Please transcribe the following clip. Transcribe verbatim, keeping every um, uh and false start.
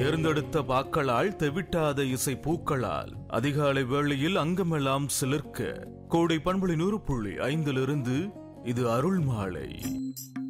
தேர்ந்தெடுத்த பாக்களால் தெவிட்டாத இசை பூக்களால் அதிகாலை வேளையில் அங்கமெல்லாம் சிலிர்க்க கோடை பண்புலி நூறு புள்ளி ஐந்திலிருந்து இது அருள் மாலை.